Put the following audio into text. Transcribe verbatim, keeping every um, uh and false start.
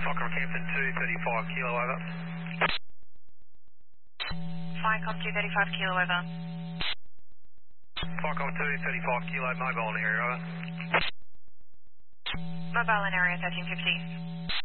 Fokker Campton two thirty-five kilo over. Flycom two thirty-five kilo over. Fokker two thirty-five kilo, mobile in area over. Mobile in area thirteen fifty.